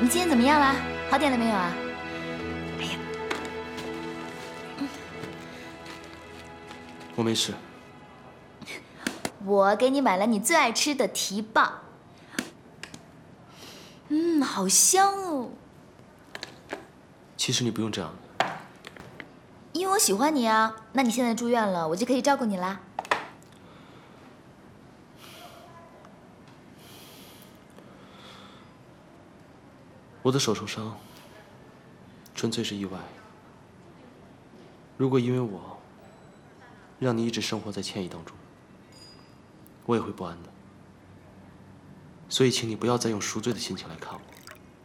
你今天怎么样啦？好点了没有啊？哎呀， 我没事。 我给你买了你最爱吃的蹄膀。好香哦。 其实你不用这样。 因为我喜欢你啊。那你现在住院了，我就可以照顾你啦。 我的手受伤，纯粹是意外。如果因为我，让你一直生活在歉意当中，我也会不安的。所以，请你不要再用赎罪的心情来看我。